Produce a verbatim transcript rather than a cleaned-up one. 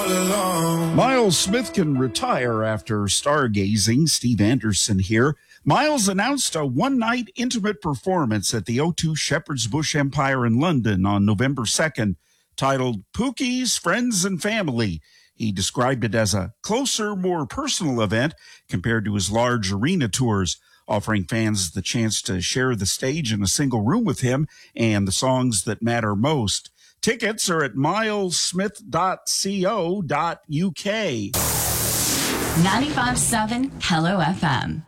along. Miles Smith can retire after stargazing. Steve Anderson here. Miles announced a one-night intimate performance at the O two Shepherd's Bush Empire in London on November second, titled Pookie's Friends and Family. He described it as a closer, more personal event compared to his large arena tours, offering fans the chance to share the stage in a single room with him and the songs that matter most. Tickets are at miles smith dot co dot uk. ninety-five point seven Hello F M.